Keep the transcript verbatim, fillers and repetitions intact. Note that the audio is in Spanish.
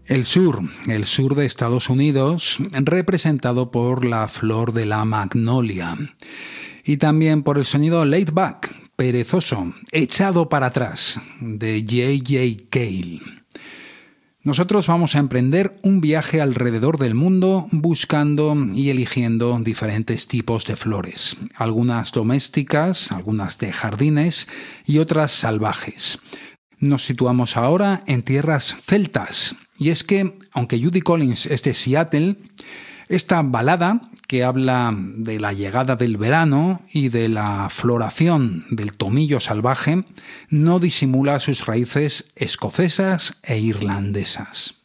El sur, el sur de Estados Unidos, representado por la flor de la magnolia. Y también por el sonido laid back, perezoso, echado para atrás, de J J Cale. Nosotros vamos a emprender un viaje alrededor del mundo buscando y eligiendo diferentes tipos de flores, algunas domésticas, algunas de jardines y otras salvajes. Nos situamos ahora en tierras celtas, y es que, aunque Judy Collins es de Seattle, esta balada que habla de la llegada del verano y de la floración del tomillo salvaje, no disimula sus raíces escocesas e irlandesas.